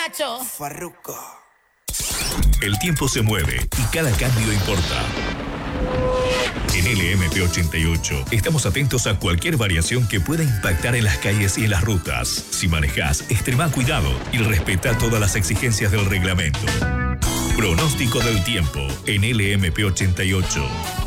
Nacho. Farruko. El tiempo se mueve y cada cambio importa. En LMP88 estamos atentos a cualquier variación que pueda impactar en las calles y en las rutas. Si manejás, extrema cuidado y respeta todas las exigencias del reglamento. Pronóstico del tiempo en LMP88.